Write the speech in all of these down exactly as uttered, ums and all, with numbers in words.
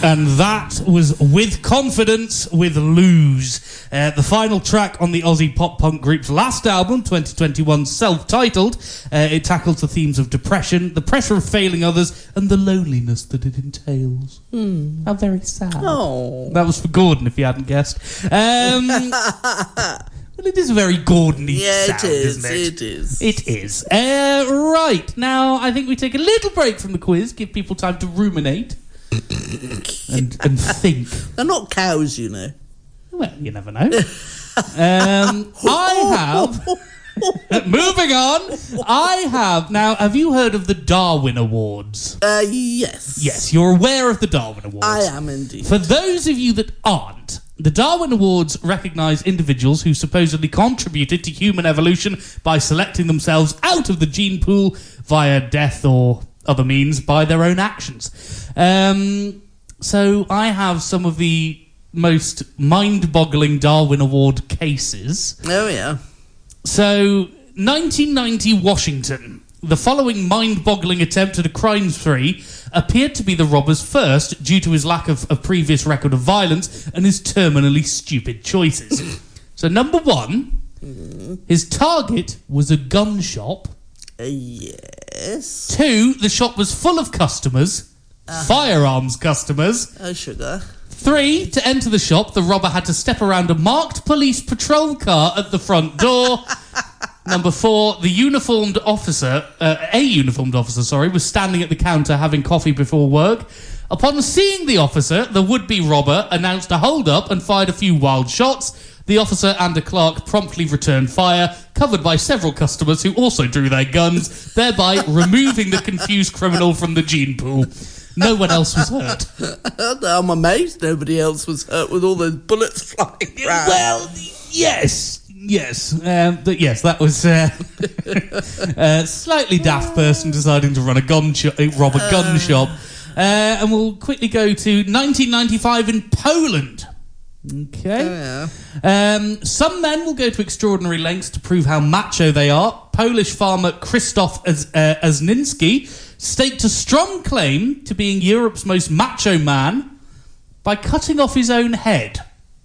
And that was With Confidence with Lose, uh, the final track on the Aussie pop-punk group's last album, twenty twenty-one, self-titled. Uh, it tackles the themes of depression, the pressure of failing others, and the loneliness that it entails. Hmm. How very sad. Oh. That was for Gordon, if you hadn't guessed. Um, well, it is a very Gordon-y yeah, sound, it is, isn't it? it is. It is. Uh, right, now I think we take a little break from the quiz, give people time to ruminate. and, and think. They're not cows, you know. Well, you never know. um, I have... Moving on. I have... Now, have you heard of the Darwin Awards? Uh, yes. Yes, you're aware of the Darwin Awards. I am indeed. For those of you that aren't, the Darwin Awards recognise individuals who supposedly contributed to human evolution by selecting themselves out of the gene pool via death or other means by their own actions. Um, so I have some of the most mind-boggling Darwin Award cases. Oh, yeah. So, nineteen ninety Washington. The following mind-boggling attempt at a crime spree appeared to be the robber's first due to his lack of a previous record of violence and his terminally stupid choices. So, number one, mm. his target was a gun shop. Uh, yes. Two, the shop was full of customers, uh-huh. firearms customers. Oh, sugar. Three, to enter the shop, the robber had to step around a marked police patrol car at the front door. Number four, the uniformed officer, uh, a uniformed officer, sorry, was standing at the counter having coffee before work. Upon seeing the officer, the would-be robber announced a hold-up and fired a few wild shots. The officer and a clerk promptly returned fire, covered by several customers who also drew their guns, thereby removing the confused criminal from the gene pool. No one else was hurt. I'm amazed nobody else was hurt with all those bullets flying around. Well, yes. Yes, um, but yes, that was uh, a slightly daft person deciding to run a gun sh- rob a gun uh. shop. Uh, and we'll quickly go to nineteen ninety-five in Poland. Okay. Oh, yeah. Um, some men will go to extraordinary lengths to prove how macho they are. Polish farmer Krzysztof Az- uh, Azninski staked a strong claim to being Europe's most macho man by cutting off his own head.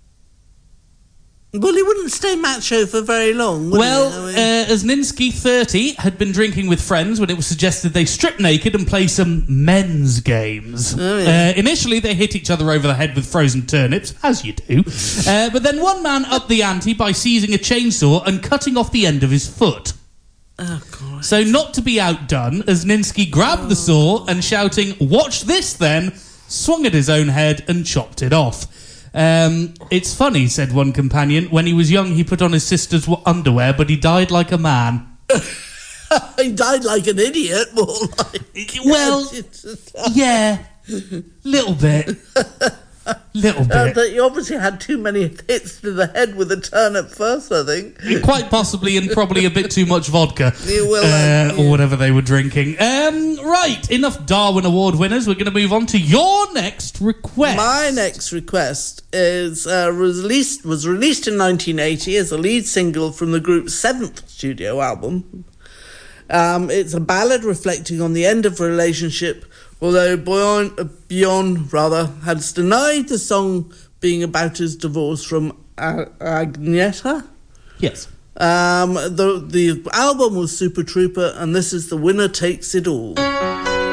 Well, he wouldn't stay macho for very long, would well, he? I mean... uh, Azninski, thirty, had been drinking with friends when it was suggested they strip naked and play some men's games. Oh, yeah. uh, initially, they hit each other over the head with frozen turnips, as you do. uh, but then one man upped the ante by seizing a chainsaw and cutting off the end of his foot. Oh, God. So, not to be outdone, Azninski grabbed oh. the saw and shouting, "Watch this then," swung at his own head and chopped it off. Um, it's funny, said one companion. When he was young, he put on his sister's underwear, but he died like a man. He died like an idiot, more like. Well, yeah, little bit. Little bit. Uh, he obviously had too many hits to the head with a turnip first, I think. Quite possibly, and probably a bit too much vodka. You will, uh, uh, or whatever they were drinking. Um, right, enough Darwin Award winners. We're going to move on to your next request. My next request is uh, released was released in nineteen eighty as a lead single from the group's seventh studio album. Um, it's a ballad reflecting on the end of a relationship, although Bjorn, uh, Bjorn rather, has denied the song being about his divorce from uh, Agneta. Yes. Um, the, the album was Super Trooper, and this is The Winner Takes It All.